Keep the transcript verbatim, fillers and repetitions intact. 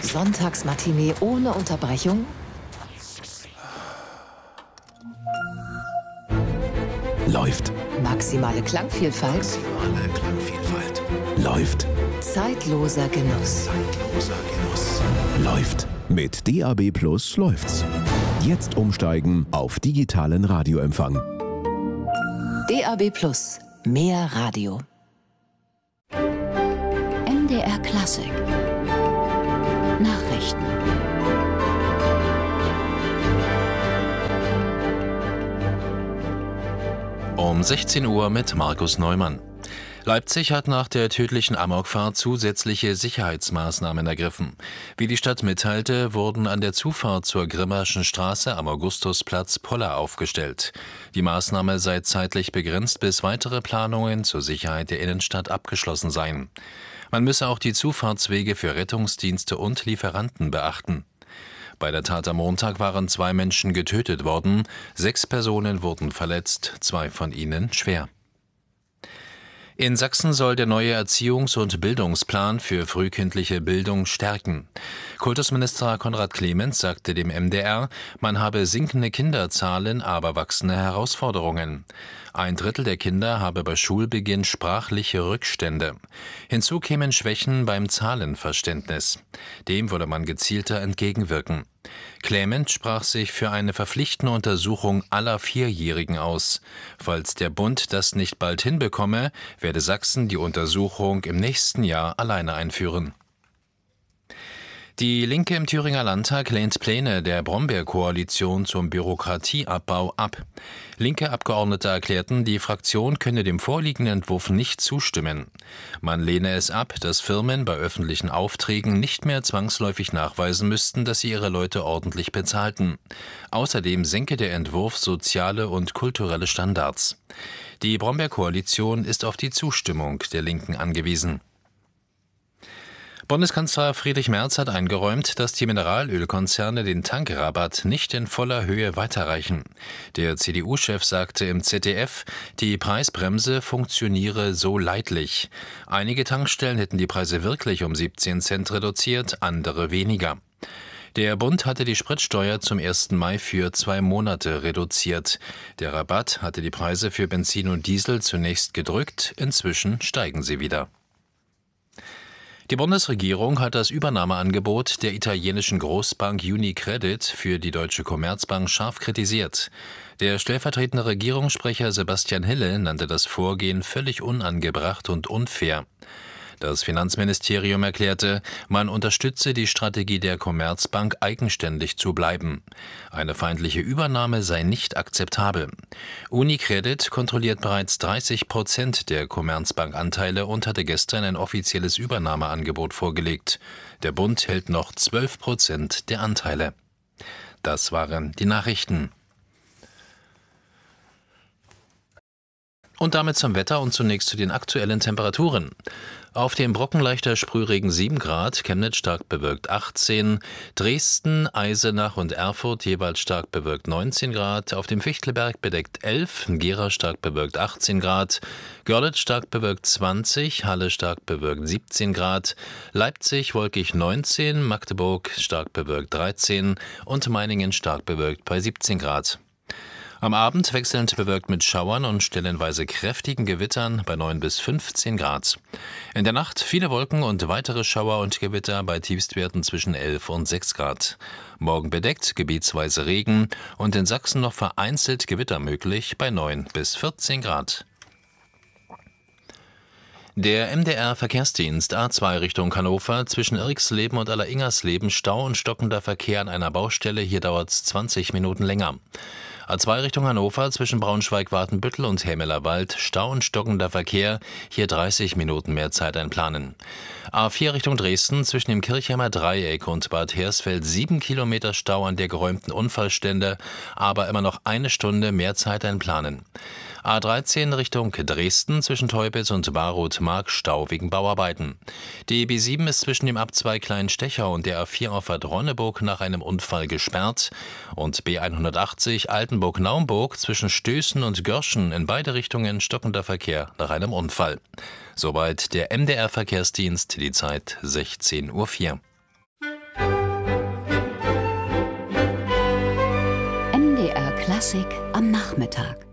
Sonntagsmatinee ohne Unterbrechung? Läuft. Maximale Klangvielfalt? Maximale Klangvielfalt. Läuft. Zeitloser Genuss. Zeitloser Genuss. Läuft. Mit D A B Plus läuft's. Jetzt umsteigen auf digitalen Radioempfang. D A B Plus. Mehr Radio. M D R Klassik. Nachrichten. Um sechzehn Uhr mit Markus Neumann. Leipzig hat nach der tödlichen Amokfahrt zusätzliche Sicherheitsmaßnahmen ergriffen. Wie die Stadt mitteilte, wurden an der Zufahrt zur Grimmerschen Straße am Augustusplatz Poller aufgestellt. Die Maßnahme sei zeitlich begrenzt, bis weitere Planungen zur Sicherheit der Innenstadt abgeschlossen seien. Man müsse auch die Zufahrtswege für Rettungsdienste und Lieferanten beachten. Bei der Tat am Montag waren zwei Menschen getötet worden, sechs Personen wurden verletzt, zwei von ihnen schwer. In Sachsen soll der neue Erziehungs- und Bildungsplan für frühkindliche Bildung stärken. Kultusminister Konrad Clemens sagte dem M D R, man habe sinkende Kinderzahlen, aber wachsende Herausforderungen. Ein Drittel der Kinder habe bei Schulbeginn sprachliche Rückstände. Hinzu kämen Schwächen beim Zahlenverständnis. Dem würde man gezielter entgegenwirken. Clemens sprach sich für eine verpflichtende Untersuchung aller Vierjährigen aus. Falls der Bund das nicht bald hinbekomme, werde Sachsen die Untersuchung im nächsten Jahr alleine einführen. Die Linke im Thüringer Landtag lehnt Pläne der Brombeer-Koalition zum Bürokratieabbau ab. Linke Abgeordnete erklärten, die Fraktion könne dem vorliegenden Entwurf nicht zustimmen. Man lehne es ab, dass Firmen bei öffentlichen Aufträgen nicht mehr zwangsläufig nachweisen müssten, dass sie ihre Leute ordentlich bezahlten. Außerdem senke der Entwurf soziale und kulturelle Standards. Die Brombeer-Koalition ist auf die Zustimmung der Linken angewiesen. Bundeskanzler Friedrich Merz hat eingeräumt, dass die Mineralölkonzerne den Tankrabatt nicht in voller Höhe weiterreichen. Der C D U-Chef sagte im Z D F, die Preisbremse funktioniere so leidlich. Einige Tankstellen hätten die Preise wirklich um siebzehn Cent reduziert, andere weniger. Der Bund hatte die Spritsteuer zum ersten Mai für zwei Monate reduziert. Der Rabatt hatte die Preise für Benzin und Diesel zunächst gedrückt, inzwischen steigen sie wieder. Die Bundesregierung hat das Übernahmeangebot der italienischen Großbank UniCredit für die Deutsche Commerzbank scharf kritisiert. Der stellvertretende Regierungssprecher Sebastian Hille nannte das Vorgehen völlig unangebracht und unfair. Das Finanzministerium erklärte, man unterstütze die Strategie der Commerzbank, eigenständig zu bleiben. Eine feindliche Übernahme sei nicht akzeptabel. UniCredit kontrolliert bereits dreißig Prozent der Commerzbank-Anteile und hatte gestern ein offizielles Übernahmeangebot vorgelegt. Der Bund hält noch zwölf Prozent der Anteile. Das waren die Nachrichten. Und damit zum Wetter und zunächst zu den aktuellen Temperaturen. Auf dem Brocken leichter Sprühregen sieben Grad, Chemnitz stark bewölkt achtzehn, Dresden, Eisenach und Erfurt jeweils stark bewölkt neunzehn Grad, auf dem Fichtelberg bedeckt elf, Gera stark bewölkt achtzehn Grad, Görlitz stark bewölkt zwanzig, Halle stark bewölkt siebzehn Grad, Leipzig wolkig neunzehn, Magdeburg stark bewölkt dreizehn und Meiningen stark bewölkt bei siebzehn Grad. Am Abend wechselnd bewölkt mit Schauern und stellenweise kräftigen Gewittern bei neun bis fünfzehn Grad. In der Nacht viele Wolken und weitere Schauer und Gewitter bei Tiefstwerten zwischen elf und sechs Grad. Morgen bedeckt, gebietsweise Regen und in Sachsen noch vereinzelt Gewitter möglich bei neun bis vierzehn Grad. Der M D R-Verkehrsdienst A zwei Richtung Hannover zwischen Irxleben und Alleringersleben Stau und stockender Verkehr an einer Baustelle, hier dauert es zwanzig Minuten länger. A zwei Richtung Hannover zwischen Braunschweig-Watenbüttel und Hämelerwald Stau und stockender Verkehr, hier dreißig Minuten mehr Zeit einplanen. A vier Richtung Dresden zwischen dem Kirchheimer Dreieck und Bad Hersfeld sieben Kilometer Stau an der geräumten Unfallstelle, aber immer noch eine Stunde mehr Zeit einplanen. A dreizehn Richtung Dresden zwischen Teupitz und Baroth-Mark Stau wegen Bauarbeiten. Die B sieben ist zwischen dem Abzweig Kleinstechau und der A vier Auffahrt Ronneburg nach einem Unfall gesperrt und B hundertachtzig Altenburg-Naumburg zwischen Stößen und Görschen in beide Richtungen stockender Verkehr nach einem Unfall. Soweit der M D R-Verkehrsdienst, die Zeit sechzehn Uhr vier. R Klassik am Nachmittag.